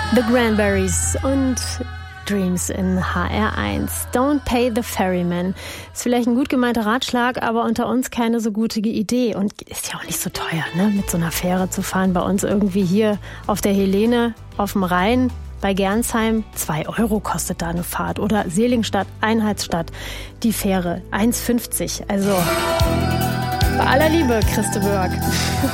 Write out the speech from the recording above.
The Cranberries und Dreams in HR1. Don't pay the ferryman. Ist vielleicht ein gut gemeinter Ratschlag, aber unter uns keine so gute Idee. Und ist ja auch nicht so teuer, ne? Mit so einer Fähre zu fahren. Bei uns irgendwie hier auf der Helene, auf dem Rhein, bei Gernsheim 2 € kostet da eine Fahrt. Oder Seligenstadt, Einheitsstadt, die Fähre 1,50. Also bei aller Liebe, Christe Börk.